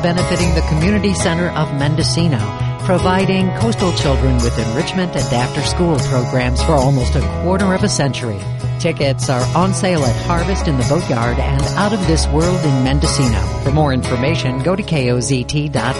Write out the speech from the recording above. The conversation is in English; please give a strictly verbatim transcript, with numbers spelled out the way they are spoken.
benefiting the Community Center of Mendocino, providing coastal children with enrichment and after-school programs for almost a quarter of a century. Tickets are on sale at Harvest in the Boatyard and Out of This World in Mendocino. For more information, go to K O Z T dot